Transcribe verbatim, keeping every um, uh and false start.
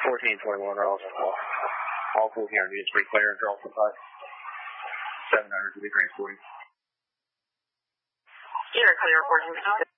fourteen twenty-one, Ralston. All, all full here, units pretty clear, Ralston five. seven hundred to be transporting. You're clear, fourteen.